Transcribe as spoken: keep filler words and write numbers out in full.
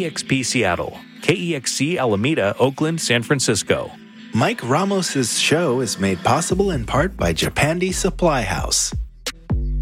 E X P Seattle, K E X C Alameda, Oakland, San Francisco. Mike Ramos's show is made possible in part by Japandi Supply House.